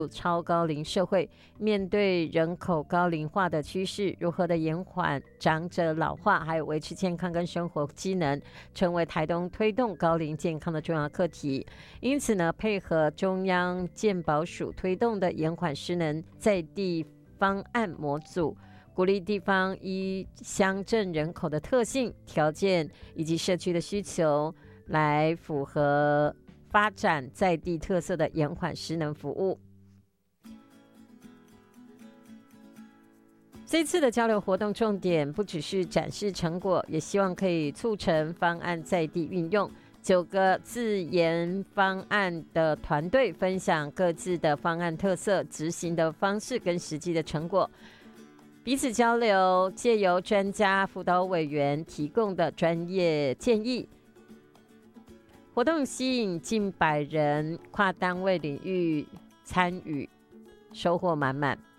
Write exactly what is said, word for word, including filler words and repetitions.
超高龄社会，面对人口高龄化的趋势，如何的延缓长者老化，还有维持健康跟生活机能，成为台东推动高龄健康的重要课题。因此呢，配合中央健保署推动的延缓失能在地方案模组，鼓励地方依乡镇人口的特性、条件以及社区的需求，来符合发展在地特色的延缓失能服务。这次的交流活动重点不只是展示成果，也希望可以促成方案在地运用。九个自研方案的团队分享各自的方案特色、执行的方式跟实际的成果，彼此交流，借由专家辅导委员提供的专业建议。活动吸引近百人跨单位领域参与，收获满满。